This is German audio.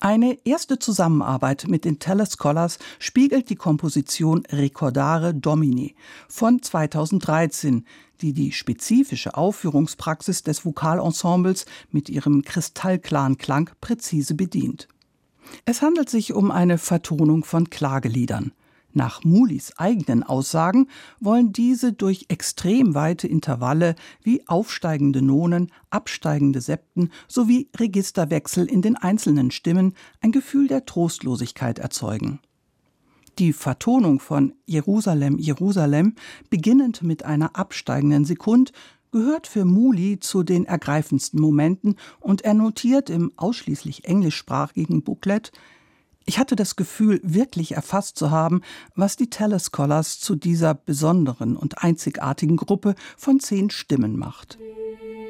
Eine erste Zusammenarbeit mit den Tele Scholars spiegelt die Komposition Ricordare Domini von 2013, die die spezifische Aufführungspraxis des Vokalensembles mit ihrem kristallklaren Klang präzise bedient. Es handelt sich um eine Vertonung von Klageliedern. Nach Mulis eigenen Aussagen wollen diese durch extrem weite Intervalle wie aufsteigende Nonen, absteigende Septen sowie Registerwechsel in den einzelnen Stimmen ein Gefühl der Trostlosigkeit erzeugen. Die Vertonung von Jerusalem, Jerusalem, beginnend mit einer absteigenden Sekund, gehört für Muli zu den ergreifendsten Momenten und er notiert im ausschließlich englischsprachigen Booklet: Ich hatte das Gefühl, wirklich erfasst zu haben, was die Tele Scholars zu dieser besonderen und einzigartigen Gruppe von 10 Stimmen macht.